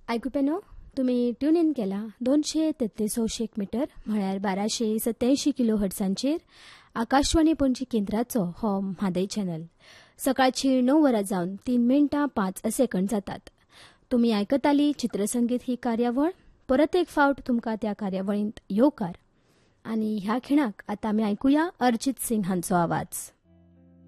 आयकुपेनो तुम्ही tune in केला 233 metre म्हळ्यार 1287 किलो हर्ट्सांचेर आकाशवाणी पणजी केंद्राचो हो म्हादय चॅनल. सकाळची 9 वरां जावन 3 मिनटां 5 सेकंड जातात. तुम्ही आयकताली चित्रसंगीत ही कार्यावळ. परत एक फावट तुमकां त्या कार्यावळींत येवकार. आनी ह्या खिणाक आतां आमी आयकुया अरिजीत सिंग हांचो आवाज.